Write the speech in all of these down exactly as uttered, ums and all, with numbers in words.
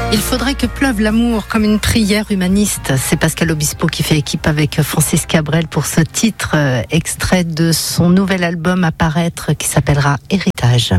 Il faudrait que pleuve l'amour comme une prière humaniste. C'est Pascal Obispo qui fait équipe avec Francis Cabrel pour ce titre, euh, extrait de son nouvel album à paraître qui s'appellera Héritage.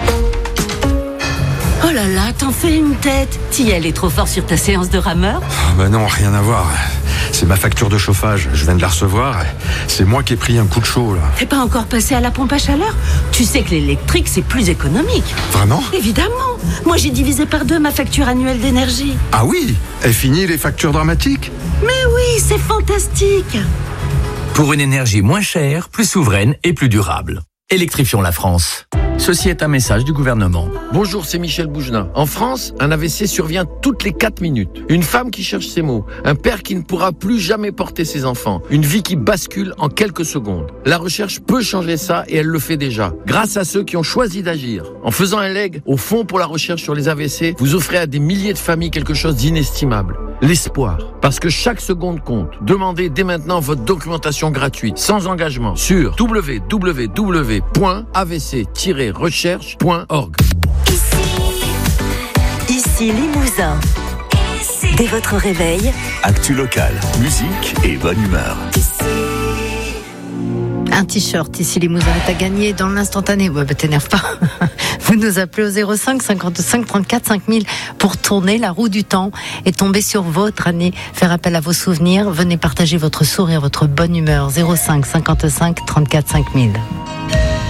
Oh là là, t'en fais une tête. Tiel est trop fort sur ta séance de rameur. Oh bah non, rien à voir. C'est ma facture de chauffage, je viens de la recevoir. C'est moi qui ai pris un coup de chaud là. T'es pas encore passé à la pompe à chaleur? Tu sais que l'électrique c'est plus économique. Vraiment? Évidemment. Moi j'ai divisé par deux ma facture annuelle d'énergie. Ah oui? Est fini les factures dramatiques? Mais oui, c'est fantastique. Pour une énergie moins chère, plus souveraine et plus durable. Électrifions la France. Ceci est un message du gouvernement. Bonjour, c'est Michel Bougenat. En France, un A V C survient toutes les quatre minutes. Une femme qui cherche ses mots. Un père qui ne pourra plus jamais porter ses enfants. Une vie qui bascule en quelques secondes. La recherche peut changer ça et elle le fait déjà. Grâce à ceux qui ont choisi d'agir. En faisant un leg au Fonds pour la recherche sur les A V C, vous offrez à des milliers de familles quelque chose d'inestimable. L'espoir. Parce que chaque seconde compte. Demandez dès maintenant votre documentation gratuite, sans engagement, sur w w w point a v c tiret recherche point org. Ici, ici Limousin. Ici. Dès votre réveil, actu local, musique et bonne humeur. Un t-shirt ici Limousin est à gagner dans l'instantané. Ouais, bah, t'énerve pas. Vous nous appelez au zéro cinq cinquante-cinq trente-quatre cinq mille pour tourner la roue du temps et tomber sur votre année, faire appel à vos souvenirs. Venez partager votre sourire, votre bonne humeur. zéro cinq cinquante-cinq trente-quatre cinq mille.